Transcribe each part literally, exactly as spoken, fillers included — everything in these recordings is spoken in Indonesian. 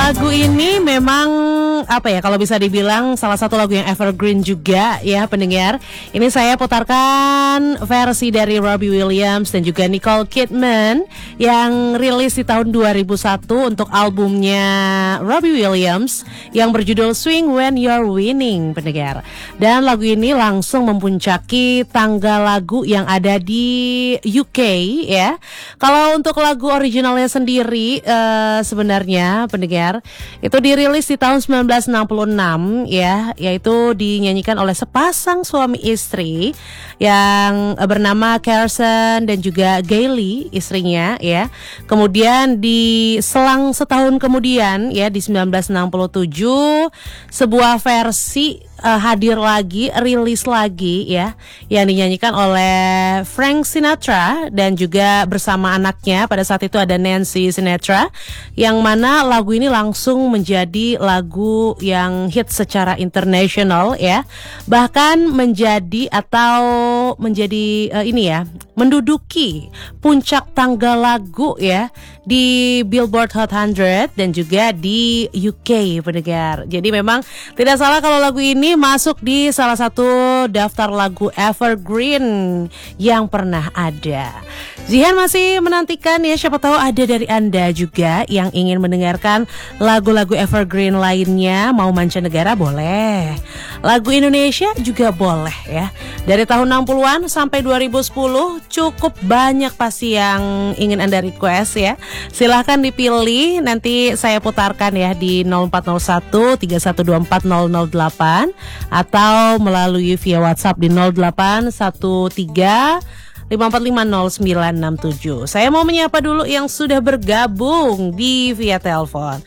Lagu ini memang apa ya, kalau bisa dibilang salah satu lagu yang evergreen juga ya pendengar. Ini saya putarkan versi dari Robbie Williams dan juga Nicole Kidman yang rilis di tahun dua ribu satu untuk albumnya Robbie Williams yang berjudul Swing When You're Winning pendengar. Dan lagu ini langsung mempuncaki tangga lagu yang ada di U K ya. Kalau untuk lagu originalnya sendiri uh, sebenarnya pendengar itu dirilis di tahun sembilan belas enam puluh enam ya, yaitu dinyanyikan oleh sepasang suami istri yang bernama Carson dan juga Gayle istrinya ya. Kemudian di selang setahun kemudian ya di sembilan belas enam puluh tujuh sebuah versi uh, hadir lagi, rilis lagi ya, yang dinyanyikan oleh Frank Sinatra dan juga bersama anaknya. Pada saat itu ada Nancy Sinatra, yang mana lagu ini langsung menjadi lagu yang hit secara internasional ya, bahkan menjadi atau menjadi uh, ini ya, menduduki puncak tangga lagu ya di Billboard Hot seratus dan juga di U K pendengar. Jadi memang tidak salah kalau lagu ini masuk di salah satu daftar lagu evergreen yang pernah ada. Zihan masih menantikan ya, siapa tahu ada dari Anda juga yang ingin mendengarkan lagu-lagu evergreen lainnya. Mau mancanegara boleh, lagu Indonesia juga boleh ya. Dari tahun enam puluhan sampai dua ribu sepuluh cukup banyak pasti yang ingin Anda request ya. Silahkan dipilih, nanti saya putarkan ya di nol empat nol satu tiga satu dua empat nol nol delapan atau melalui via WhatsApp di nol delapan satu tiga lima empat lima nol sembilan enam tujuh. Saya mau menyapa dulu yang sudah bergabung di via telepon.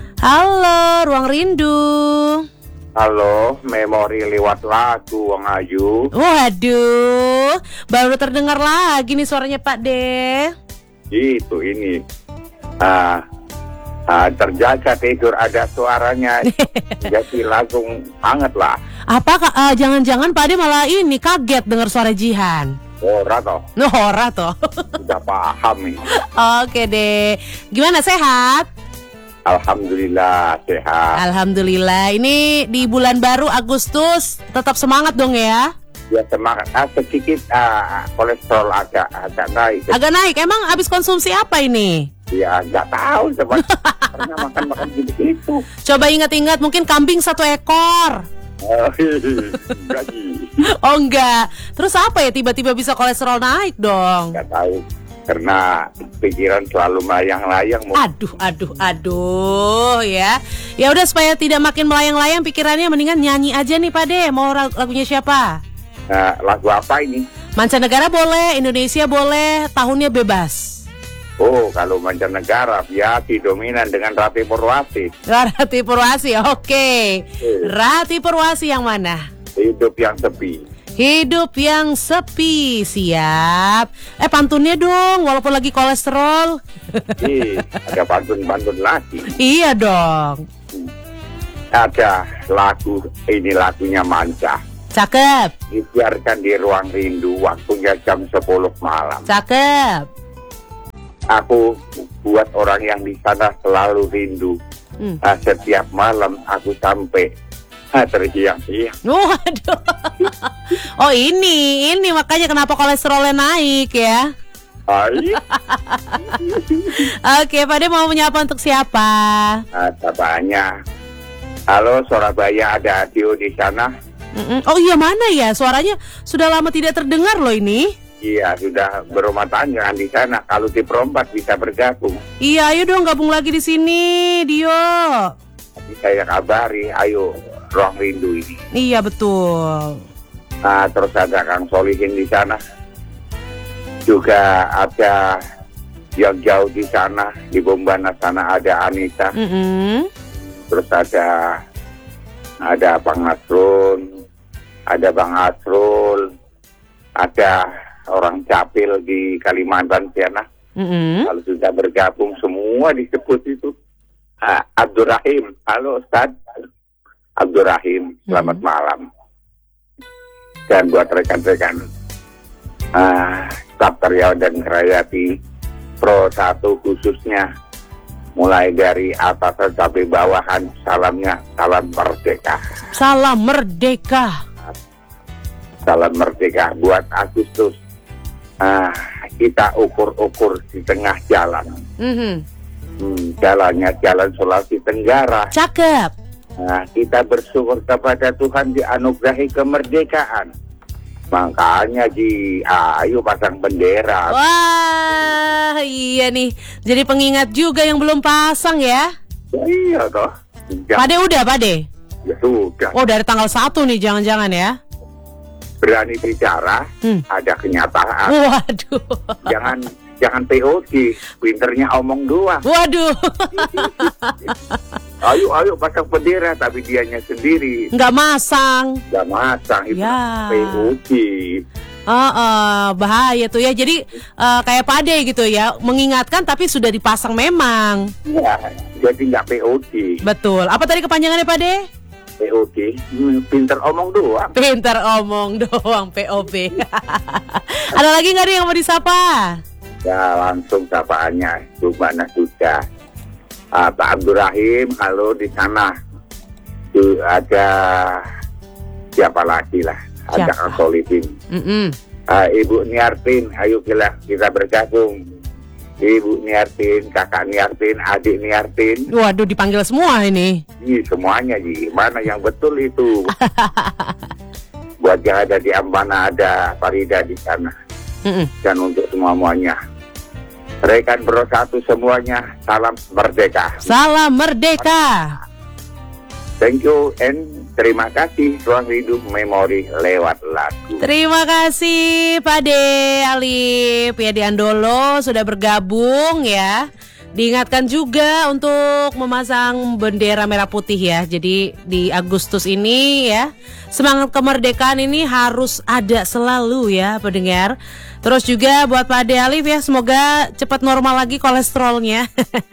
Halo, Ruang Rindu. Halo, memori lewat lagu Wang Ayu. Waduh, baru terdengar lagi nih suaranya Pak De. Itu ini uh, uh, terjaga tidur ada suaranya. Jadi langsung hangat lah. Apa uh, jangan-jangan Pak De malah ini kaget dengar suara Jihan? Ora toh. No, ora toh. Sudah paham nih. Oke deh. Gimana, sehat? Alhamdulillah sehat. Alhamdulillah. Ini di bulan baru Agustus tetap semangat dong ya? Ya semangat. Ah, sedikit ah, kolesterol agak agak naik. Agak naik. Emang habis konsumsi apa ini? Ya nggak tahu sebab pernah makan makan gitu. Coba ingat-ingat, mungkin kambing satu ekor. Oh, enggak sih. Oh enggak. Terus apa ya tiba-tiba bisa kolesterol naik dong? Nggak tahu. Karena pikiran selalu melayang-layang. Aduh, aduh, aduh ya. Ya udah, supaya tidak makin melayang-layang pikirannya, mendingan nyanyi aja nih Pak De. Mau lagunya siapa? Nah, lagu apa ini? Mancanegara boleh, Indonesia boleh, tahunnya bebas. Oh, kalau mancanegara ya dominan dengan Rati Purwasi. Rati Purwasi, oke. Okay. Eh. Rati Purwasi yang mana? Hidup yang sepi. Hidup yang sepi, siap. Eh pantunnya dong, walaupun lagi kolesterol. Ih, ada pantun-pantun lagi. Iya dong. Ada lagu, ini lagunya Manca. Cakep. Dibiarkan di Ruang Rindu, waktunya jam sepuluh malam. Cakep. Aku buat orang yang di sana selalu rindu. Hmm. Nah, setiap malam aku sampai ah, terhiang-hiang. Waduh. Oh ini, ini makanya kenapa kolesterolnya naik ya. Hai. Oke, Pak De mau menyapa untuk siapa? Ada banyak. Halo, Surabaya, ada Adio di sana? Mm-mm. Oh iya, mana ya? Suaranya sudah lama tidak terdengar loh ini. Iya, sudah berumah tangga di sana. Kalau di Perompak bisa bergabung. Iya, ayo dong gabung lagi di sini, Dio. Tapi saya kabari, ayo Ruang Rindu ini. Iya betul. Nah, terus ada Kang Solihin di sana. Juga ada yang jauh di sana, di Bombana sana ada Anissa. Mm-hmm. Terus ada ada Bang Nasrun, ada Bang Asrul, ada orang Capil di Kalimantan sana. Mm-hmm. Kalau sudah bergabung semua disebut itu. Ah, Abdurrahim, halo Ustaz. Abdurrahim, selamat mm-hmm. malam. Dan buat rekan-rekan ah, staf karyawan dan Kerayati Pro satu khususnya mulai dari atasan sampai bawahan, salamnya salam merdeka. Salam merdeka. Salam merdeka buat Agustus. Ah, kita ukur-ukur di tengah jalan. Mm-hmm. Hmm, jalannya jalan Sulawesi Tenggara. Cakep. Nah, kita bersyukur kepada Tuhan dianugerahi kemerdekaan. Makanya Ji, ayo pasang bendera. Wah, iya nih. Jadi pengingat juga yang belum pasang ya. Ya, iya toh. Ya, Pade udah, Pade? ya sudah. Oh, dari tanggal satu nih jangan-jangan ya. Berani bicara, Hmm. ada kenyataan. Waduh. Jangan jangan P O C, pinternya omong doang. Waduh. Ayo ayo pasang bendera, tapi dianya sendiri Nggak masang. nggak masang, itu Ya. P O C. Oh, oh, bahaya tuh ya. Jadi eh, kayak Pade gitu ya, mengingatkan tapi sudah dipasang memang. Ya, jadi nggak P O C. Betul. Apa tadi kepanjangannya, Pade? P O C, hmm, pinter omong doang. Pintar omong doang, P O P. Ada lagi nggak nih yang mau disapa? Ya langsung sapaannya, gimana sudah. Ah, Pak Abdurrahim, halo di sana. Tuh, ada siapa lagi lah? Ada Siapa? Kang Solihin. Mm-mm. Ah, Ibu Niartin, ayo kita kita bergabung. Ibu Niartin, kakak Niartin, adik Niartin. Waduh, dipanggil semua ini. Ih, semuanya Ji, mana yang betul itu? Buat yang ada di Ambana, ada Farida di sana. Mm-mm. Dan untuk semua-muanya, rekan bersatu semuanya, salam merdeka. Salam merdeka. Thank you and terima kasih Ruang Hidup Memori lewat lagu. Terima kasih Pade Alif ya di Andolo sudah bergabung ya. Diingatkan juga untuk memasang bendera merah putih ya. Jadi di Agustus ini ya, semangat kemerdekaan ini harus ada selalu ya pendengar. Terus juga buat Pak Ade Alif ya, semoga cepat normal lagi kolesterolnya.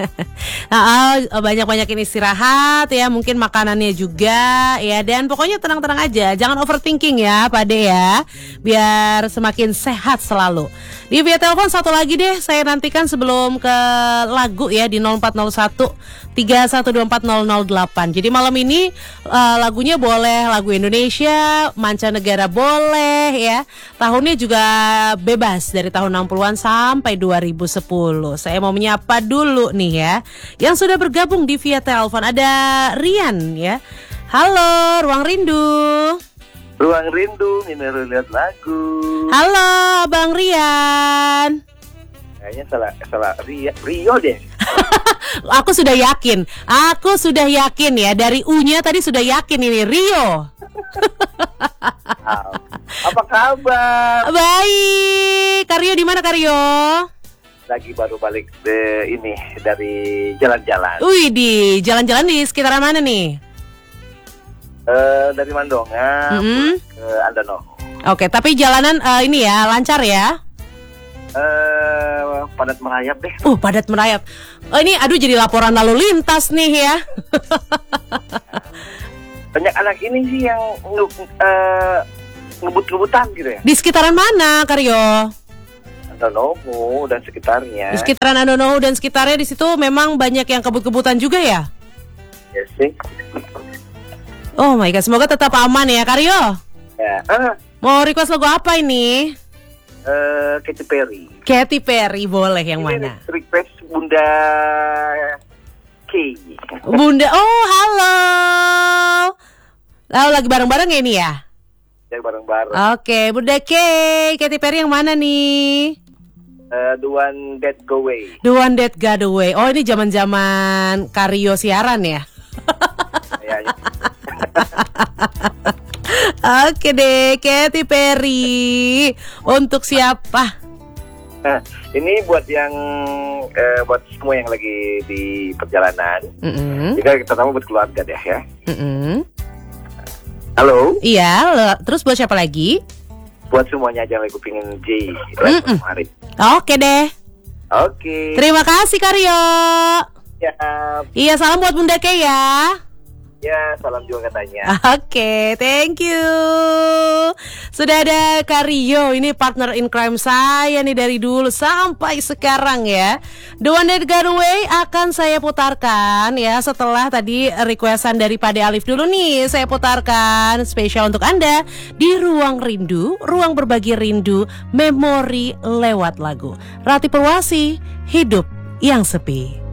Nah, banyak-banyakin istirahat ya, mungkin makanannya juga ya. Dan pokoknya tenang-tenang aja, jangan overthinking ya Pak Ade ya, biar semakin sehat selalu. Di via telepon satu lagi deh, saya nantikan sebelum ke lagu ya di nol empat nol satu tiga satu dua empat nol nol delapan. Jadi malam ini uh, lagunya boleh lagu Indonesia, mancanegara boleh ya. Tahunnya juga bebas dari tahun enam puluhan sampai dua ribu sepuluh. Saya mau menyapa dulu nih ya, yang sudah bergabung di via telepon. Ada Rian ya. Halo, Ruang Rindu. Ruang Rindu, Mineru lihat lagu. Halo, Bang Rian. Kayaknya salah salah Rio, Rio deh. Aku sudah yakin, aku sudah yakin ya, dari U-nya tadi sudah yakin ini Rio. Apa kabar? Baik, Karyo di mana Karyo? Lagi baru balik de, ini dari jalan-jalan. Wih, di jalan-jalan di sekitaran mana nih? Eh, dari Mandonga Mm-hmm. ke Andano. Oke, tapi jalanan eh, ini ya lancar ya? Eh, padat merayap deh. Uh, padat merayap. Oh, ini aduh jadi laporan lalu lintas nih ya. Banyak anak ini sih yang nge- eh, ngebut-ngebutan gitu ya. Di sekitaran mana, Karyo? Andano dan sekitarnya. Di sekitaran Andonohu dan sekitarnya di situ memang banyak yang kebut-kebutan juga ya? Ya sih. Oh my god, semoga tetap aman ya, Karyo. Ya. Ah, Mau request lagu apa ini? eh, Katy Perry. Katy Perry boleh yang Ini mana? request Bunda K. Bunda, oh halo. Lalu lagi bareng-bareng ya ini ya? Yang bareng-bareng. Oke, Bunda K, Katy Perry yang mana nih? Uh, the one that go away. The One That Got Away. Oh ini zaman-zaman Karyo siaran ya? Ya, ya. Oke deh, Katy Perry. Untuk siapa? Nah, ini buat yang eh, buat semua yang lagi di perjalanan. Mm-mm. Juga terutama buat keluarga deh ya. Mm-mm. Halo, Iya, le- terus buat siapa lagi? buat semuanya aja yang lagi pingin J Mm-mm. hari. Oke deh. Oke. Terima kasih Karyo. Ya, Iya, salam buat Bunda Kay ya. Ya, salam juga katanya. Oke, thank you. Sudah ada Kak Rio, ini partner in crime saya nih dari dulu sampai sekarang ya. The One That Got Away akan saya putarkan ya setelah tadi requestan dari Pade Alif dulu nih. Saya putarkan spesial untuk Anda di Ruang Rindu, ruang berbagi rindu, memori lewat lagu. Rati Purwasi, Hidup yang Sepi.